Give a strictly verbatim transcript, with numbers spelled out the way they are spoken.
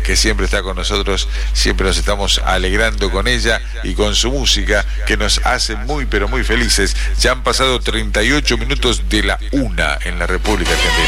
que siempre está con nosotros, siempre nos estamos alegrando con ella y con su música, que nos hace muy pero muy felices. Ya han pasado treinta y ocho minutos de la una en la República Argentina.